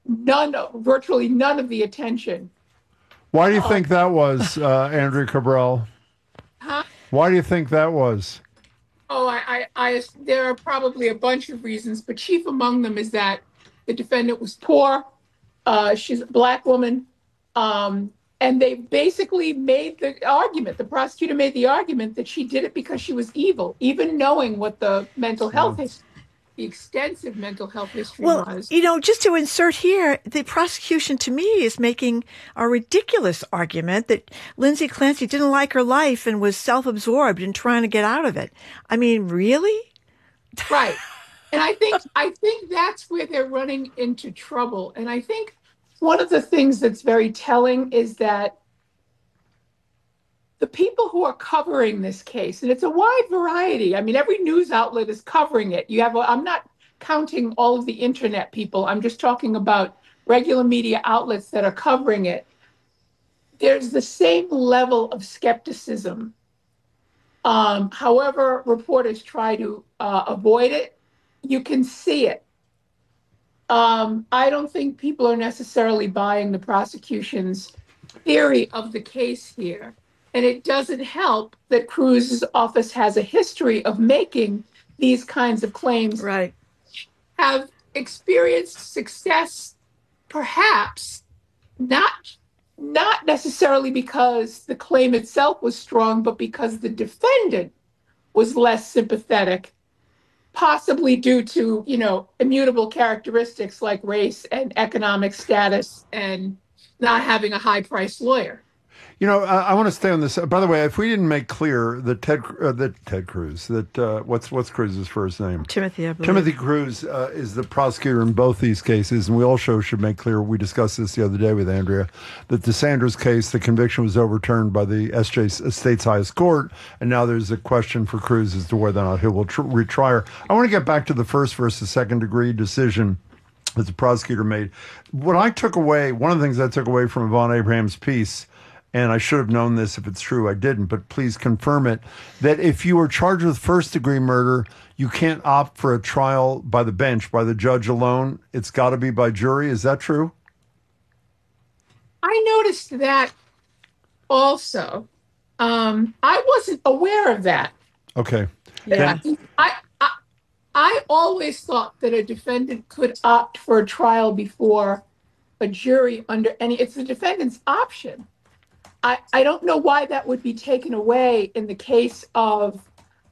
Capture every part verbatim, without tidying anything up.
none, virtually none of the attention. Why do you uh, think that was, uh, Andrea Cabral? Huh? Why do you think that was? Oh, I, I, I, there are probably a bunch of reasons, but chief among them is that the defendant was poor. Uh, she's a Black woman. Um, and they basically made the argument, the prosecutor made the argument that she did it because she was evil, even knowing what the mental health Yeah. history, the extensive mental health history well, was. You know, just to insert here, the prosecution to me is making a ridiculous argument that Lindsay Clancy didn't like her life and was self-absorbed and trying to get out of it. I mean, really? Right. And I think I think that's where they're running into trouble. And I think one of the things that's very telling is that the people who are covering this case, and it's a wide variety. I mean, every news outlet is covering it. You have, I'm not counting all of the internet people. I'm just talking about regular media outlets that are covering it. There's the same level of skepticism. Um, however, reporters try to uh, avoid it, you can see it. Um, I don't think people are necessarily buying the prosecution's theory of the case here. And it doesn't help that Cruz's office has a history of making these kinds of claims. Right. Have experienced success, perhaps, not, not necessarily because the claim itself was strong, but because the defendant was less sympathetic, possibly due to, you know, immutable characteristics like race and economic status and not having a high-priced lawyer. You know, I, I want to stay on this. By the way, if we didn't make clear that Ted, uh, that Ted Cruz, that uh, what's what's Cruz's first name? Timothy, I believe. Timothy Cruz uh, is the prosecutor in both these cases, and we also should make clear. We discussed this the other day with Andrea, that the Sanders case, the conviction was overturned by the S J state's highest court, and now there's a question for Cruz as to whether or not he will tr- retry her. I want to get back to the first versus second degree decision that the prosecutor made. What I took away, one of the things I took away from Yvonne Abraham's piece, and I should have known this if it's true, I didn't, but please confirm it, that if you are charged with first-degree murder, you can't opt for a trial by the bench, by the judge alone. It's got to be by jury. Is that true? I noticed that also. Um, I wasn't aware of that. Okay. Yeah. Then- I, I, I always thought that a defendant could opt for a trial before a jury under any, it's the defendant's option. I, I don't know why that would be taken away in the case of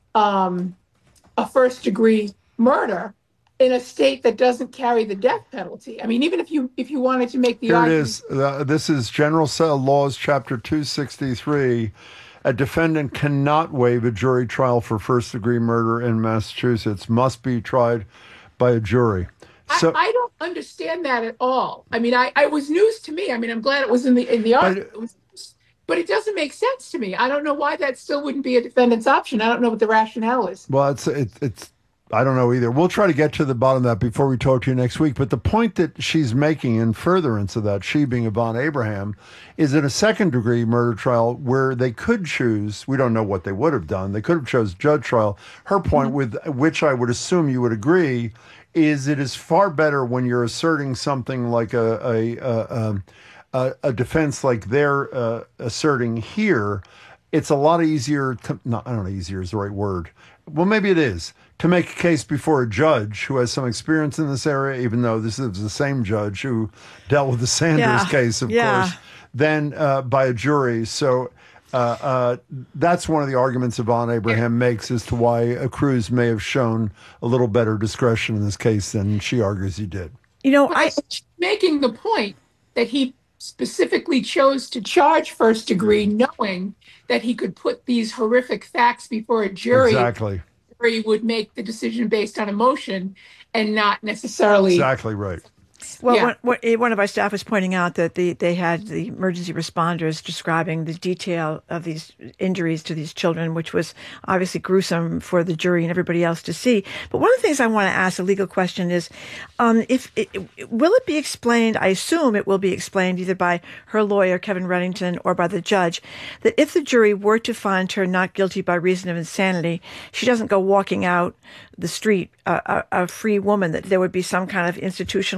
um, a first degree murder in a state that doesn't carry the death penalty. I mean, even if you if you wanted to make the Here argument. it is. Uh, this is General Laws, Chapter two sixty-three. A defendant cannot waive a jury trial for first degree murder in Massachusetts. Must be tried by a jury. So, I, I don't understand that at all. I mean, I, I was news to me. I mean, I'm glad it was in the in the article. But it doesn't make sense to me. I don't know why that still wouldn't be a defendant's option. I don't know what the rationale is. Well, it's it, it's I don't know either. We'll try to get to the bottom of that before we talk to you next week. But the point that she's making in furtherance of that, she being Yvonne Abraham, is in a second degree murder trial where they could choose, we don't know what they would have done. They could have chose judge trial. Her point, mm-hmm. with which I would assume you would agree, is it is far better when you're asserting something like a, a, a, a A, a defense like they're uh, asserting here. It's a lot easier to, no, I don't know, easier is the right word. Well, maybe it is, to make a case before a judge who has some experience in this area, even though this is the same judge who dealt with the Sanders yeah. case, of yeah. course, than uh, by a jury. So uh, uh, that's one of the arguments Yvonne Abraham yeah. makes as to why a Cruz may have shown a little better discretion in this case than she argues he did. You know, I making the point that he specifically chose to charge first degree, knowing that he could put these horrific facts before a jury. Exactly. The jury would make the decision based on emotion and not necessarily. Exactly right. Well, yeah. one, one of our staff was pointing out that the, they had the emergency responders describing the detail of these injuries to these children, which was obviously gruesome for the jury and everybody else to see. But one of the things I want to ask, a legal question, is um, if it, will it be explained, I assume it will be explained either by her lawyer, Kevin Reddington, or by the judge, that if the jury were to find her not guilty by reason of insanity, she doesn't go walking out the street uh, a, a free woman, that there would be some kind of institutionalization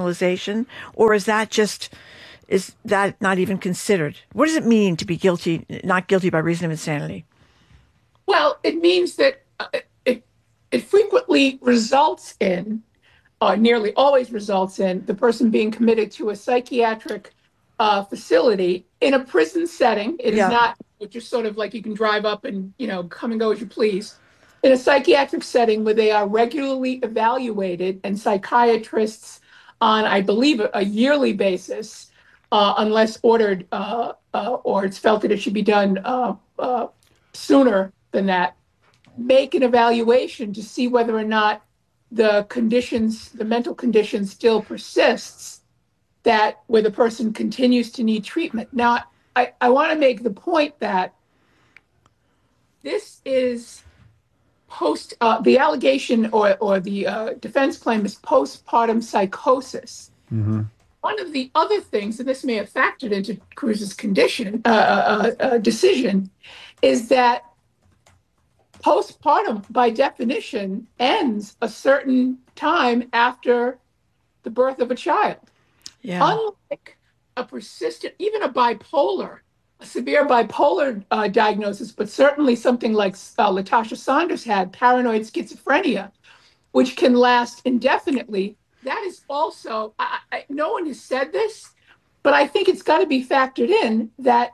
discussion, or is that just is that not even considered? What does it mean to be guilty, not guilty by reason of insanity? Well, it means that uh, it it frequently results in, or nearly always results in, the person being committed to a psychiatric uh, facility in a prison setting. It is Yeah. not just sort of like you can drive up and, you know, come and go as you please. In a psychiatric setting where they are regularly evaluated, and psychiatrists on, I believe, a, a yearly basis, uh, unless ordered uh, uh, or it's felt that it should be done uh, uh, sooner than that, make an evaluation to see whether or not the conditions, the mental condition still persists, that where the person continues to need treatment. Now, I, I want to make the point that this is post, uh, the allegation or, or the uh, defense claim is postpartum psychosis. Mm-hmm. One of the other things, and this may have factored into Cruz's condition, uh, uh, uh, decision, is that postpartum, by definition, ends a certain time after the birth of a child. Yeah. Unlike a persistent, even a bipolar, a severe bipolar uh, diagnosis, but certainly something like uh, Latasha Saunders had, paranoid schizophrenia, which can last indefinitely. That is also, I, I, no one has said this, but I think it's got to be factored in that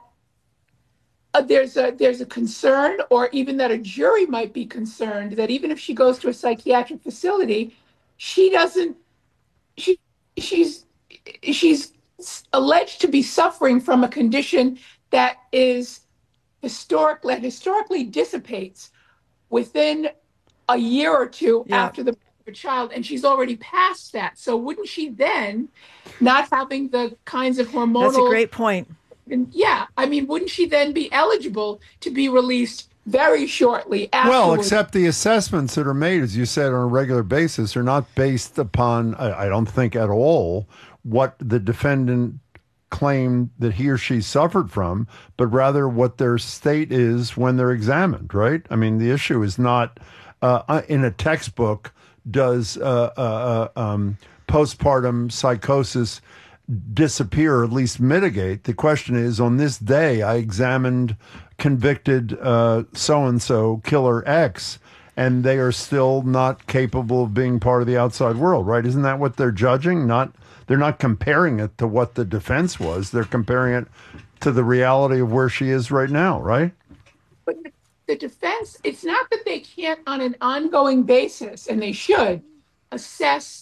Uh, there's a there's a concern, or even that a jury might be concerned, that even if she goes to a psychiatric facility, she doesn't she she's she's alleged to be suffering from a condition that is historically that historically dissipates within a year or two Yeah. after the birth of a child, and she's already past that. So wouldn't she then, not having the kinds of hormonal That's a great point. And yeah, I mean, wouldn't she then be eligible to be released very shortly afterwards? Well, except the assessments that are made, as you said, on a regular basis are not based upon, I, I don't think at all, what the defendant claimed that he or she suffered from, but rather what their state is when they're examined, right? I mean, the issue is not uh, in a textbook, does uh, uh, uh, um, postpartum psychosis disappear or at least mitigate. The question is, on this day, I examined convicted uh, so-and-so killer X, and they are still not capable of being part of the outside world, right? Isn't that what they're judging? Not, they're not comparing it to what the defense was. They're comparing it to the reality of where she is right now, right? But the, the defense, it's not that they can't on an ongoing basis, and they should, assess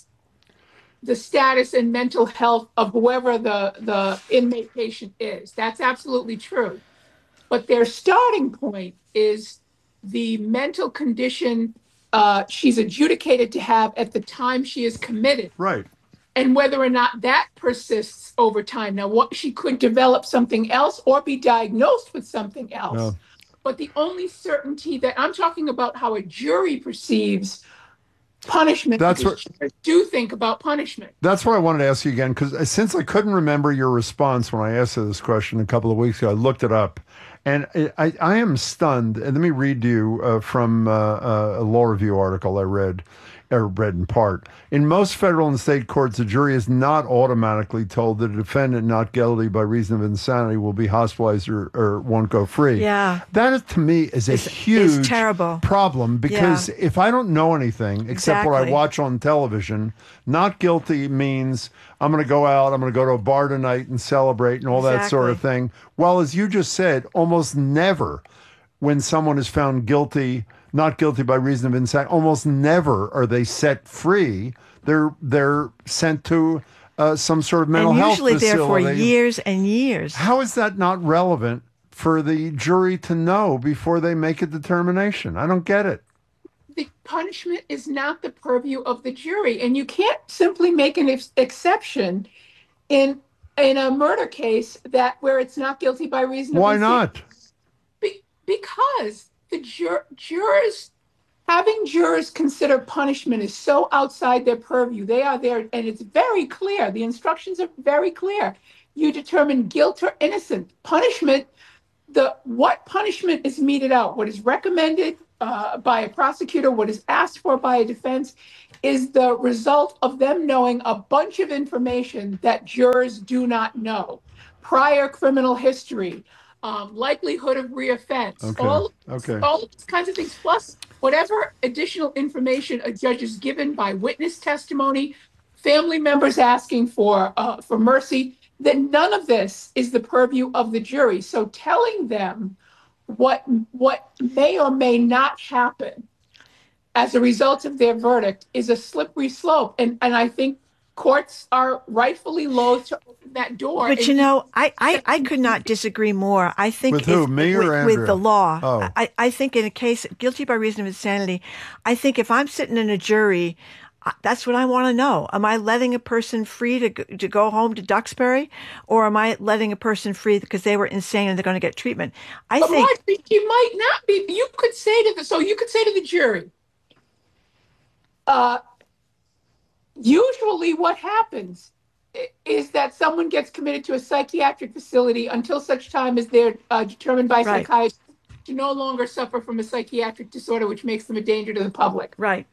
the status and mental health of whoever the, the inmate patient is. That's absolutely true. But their starting point is the mental condition uh, she's adjudicated to have at the time she is committed. Right. And whether or not that persists over time. Now, what, she could develop something else or be diagnosed with something else. Yeah. But the only certainty that I'm talking about, how a jury perceives punishment. That's what I do think about punishment. That's what I wanted to ask you again, because since I couldn't remember your response when I asked you this question a couple of weeks ago, I looked it up, and I, I am stunned. And let me read to you uh, from uh, uh, a law review article I read, or read in part. In most federal and state courts, a jury is not automatically told that a defendant not guilty by reason of insanity will be hospitalized or, or won't go free. Yeah. That is, to me, is a It's- huge it's terrible. problem, because Yeah. if I don't know anything except what I Exactly. watch on television, not guilty means I'm going to go out, I'm going to go to a bar tonight and celebrate and all that sort of Exactly. thing. Well, as you just said, almost never when someone is found guilty, not guilty by reason of insanity, almost never are they set free. They're they're sent to uh, some sort of mental And health usually there for facility. years and years. How is that not relevant for the jury to know before they make a determination? I don't get it. The punishment is not the purview of the jury, and you can't simply make an ex- exception in in a murder case that where it's not guilty by reason of Why insanity. not? Be- because the jur- jurors, having jurors consider punishment is so outside their purview. They are there, and it's very clear. The instructions are very clear. You determine guilt or innocence. Punishment, the what punishment is meted out, what is recommended uh, by a prosecutor, what is asked for by a defense, is the result of them knowing a bunch of information that jurors do not know. Prior criminal history, um, likelihood of reoffense, Okay. all, Okay. all these kinds of things, plus whatever additional information a judge is given by witness testimony, family members asking for uh, for mercy, then none of this is the purview of the jury. So telling them what what may or may not happen as a result of their verdict is a slippery slope. And and I think courts are rightfully loath to open that door. But and you know, I, I, I could not disagree more. I think With who, if- me or with, Andrea? with the law. Oh. I, I think in a case guilty by reason of insanity, I think if I'm sitting in a jury, uh, that's what I want to know. Am I letting a person free to go, to go home to Duxbury, or am I letting a person free because they were insane and they're going to get treatment? I But think Mark, you might not be. You could say to the so you could say to the jury. Uh, usually, what happens i- is that someone gets committed to a psychiatric facility until such time as they're uh, determined by Right. psychiatrists to no longer suffer from a psychiatric disorder, which makes them a danger to the public. right.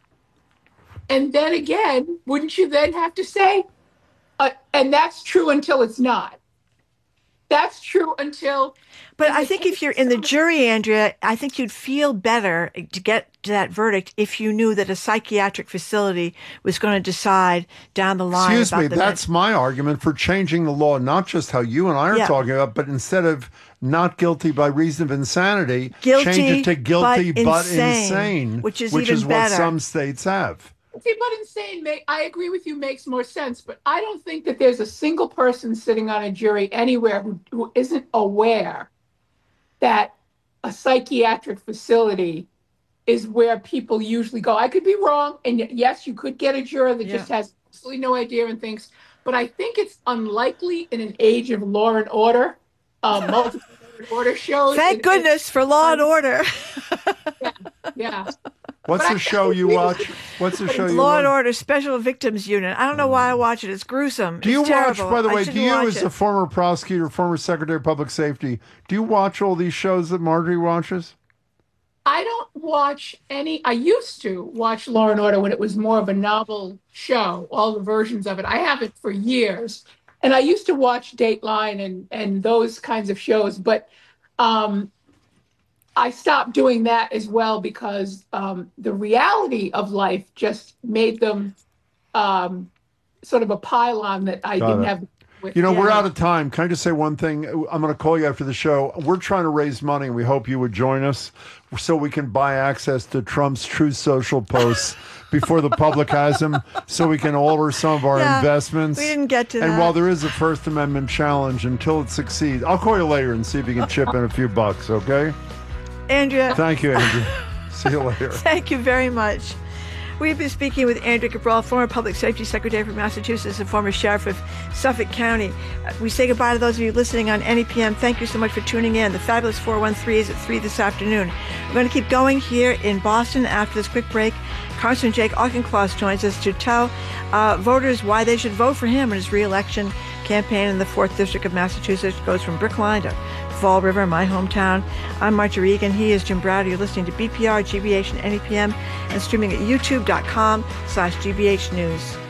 And then again, wouldn't you then have to say, uh, and that's true until it's not. That's true until. But in I the think case if you're of in the someone- jury, Andrea, I think you'd feel better to get to that verdict if you knew that a psychiatric facility was going to decide down the line. Excuse about me, the that's my argument for changing the law, not just how you and I are Yeah. talking about, but instead of not guilty by reason of insanity, Guilty change it to guilty but but, insane, insane, which is which even is what better. some states have. See, but insane, make, I agree with you, makes more sense. But I don't think that there's a single person sitting on a jury anywhere who, who isn't aware that a psychiatric facility is where people usually go. I could be wrong. And y- yes, you could get a juror that Yeah. just has absolutely no idea and thinks, but I think it's unlikely in an age of law and order, uh, multiple law and order shows. Thank and- goodness for Law and Order. Yeah. What's But the I- show you watch? What's the show you Law and watch? Order Special Victims Unit. I don't know why I watch it. It's gruesome. Do you It's watch, terrible. by the I way, do shouldn't you, watch as it. a former prosecutor, former Secretary of Public Safety, do you watch all these shows that Marjorie watches? I don't watch any. I used to watch Law and Order when it was more of a novel show, all the versions of it. I haven't for years. And I used to watch Dateline and, and those kinds of shows. But um, I stopped doing that as well because um, the reality of life just made them um, sort of a pylon that I Got didn't it. have. With, You know, we're yeah. out of time. Can I just say one thing? I'm going to call you after the show. We're trying to raise money, and we hope you would join us so we can buy access to Trump's Truth Social posts before the public has them, so we can alter some of our Yeah, investments. we didn't get to and that. while there is a First Amendment challenge, until it succeeds, I'll call you later and see if you can chip in a few bucks, okay? Andrea, Thank you, Andrew. See you later. thank you very much. We've been speaking with Andrea Cabral, former Public Safety Secretary from Massachusetts and former Sheriff of Suffolk County. Uh, We say goodbye to those of you listening on N E P M. Thank you so much for tuning in. The Fabulous four one three is at three this afternoon. We're going to keep going here in Boston after this quick break. Congressman Jake Auchincloss joins us to tell uh, voters why they should vote for him in his re-election campaign in the fourth District of Massachusetts. Goes from Brookline to Fall River, my hometown. I'm Marjorie Egan. He is Jim Browder. You're listening to B P R, G B H, and N E P M, and streaming at youtube.com slash GBH News.